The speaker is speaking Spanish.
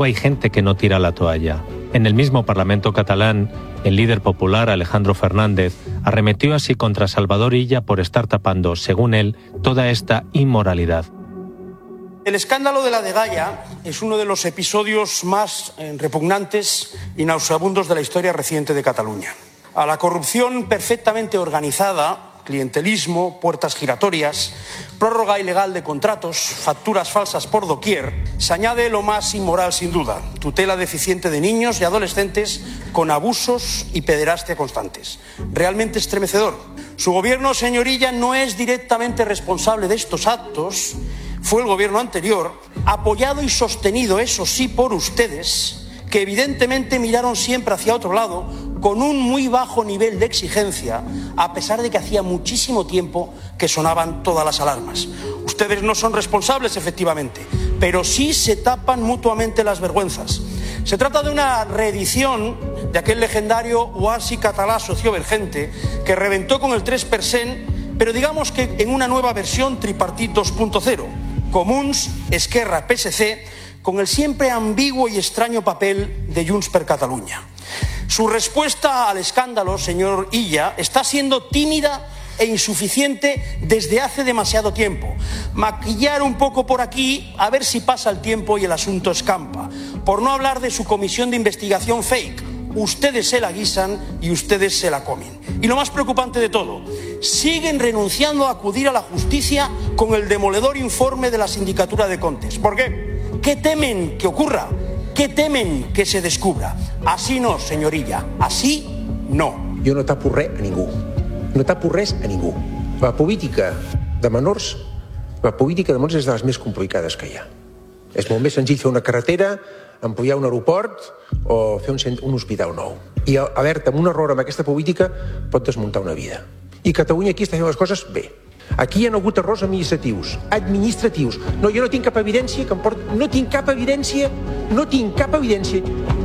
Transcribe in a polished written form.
embargo, hay gente que no tira la toalla. En el mismo Parlamento catalán, el líder popular Alejandro Fernández arremetió así contra Salvador Illa por estar tapando, según él, toda esta inmoralidad. El escándalo de la Dgaia es uno de los episodios más repugnantes y nauseabundos de la historia reciente de Cataluña. A la corrupción perfectamente organizada, clientelismo, puertas giratorias, prórroga ilegal de contratos, facturas falsas por doquier, se añade lo más inmoral sin duda: tutela deficiente de niños y adolescentes con abusos y pederastia constantes. Realmente estremecedor. Su gobierno, señor Illa, no es directamente responsable de estos actos. Fue el gobierno anterior, apoyado y sostenido, eso sí, por ustedes, que evidentemente miraron siempre hacia otro lado, con un muy bajo nivel de exigencia, a pesar de que hacía muchísimo tiempo que sonaban todas las alarmas. Ustedes no son responsables, efectivamente, pero sí se tapan mutuamente las vergüenzas. Se trata de una reedición de aquel legendario Oasi català sociovergente que reventó con el 3%, pero digamos que en una nueva versión tripartit 2.0. Comuns, Esquerra, PSC, con el siempre ambiguo y extraño papel de Junts per Catalunya. Su respuesta al escándalo, señor Illa, está siendo tímida e insuficiente desde hace demasiado tiempo. Maquillar un poco por aquí, a ver si pasa el tiempo y el asunto escampa. Por no hablar de su comisión de investigación fake. Ustedes se la guisan y ustedes se la comen. Y lo más preocupante de todo, siguen renunciando a acudir a la justicia con el demoledor informe de la Sindicatura de Comptes. ¿Por qué? ¿Qué temen que ocurra? ¿Qué temen que se descubra? Así no, señor Illa, así no. Jo no tapo res a ningú. No tapo res a ningú. La política de menors és de les més complicades que hi ha. És molt més senzill fer una carretera, ampliar un aeroport o fer un hospital nou. I alerta, amb un error amb aquesta política pot desmuntar una vida. I Catalunya aquí està fent les coses bé. Aquí hi ha hagut errors administratius. No, jo no tinc cap evidència que em porti... No tinc cap evidència